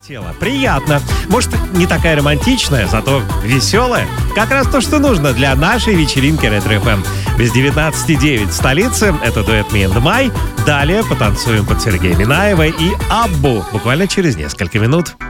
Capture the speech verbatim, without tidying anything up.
Тело. Приятно. Может, не такая романтичная, зато веселая. Как раз то, что нужно для нашей вечеринки Ретро эф эм. Без девятнадцати девять в столице. Это дуэт Me and My. Далее потанцуем под Сергея Минаева и Аббу. Буквально через несколько минут.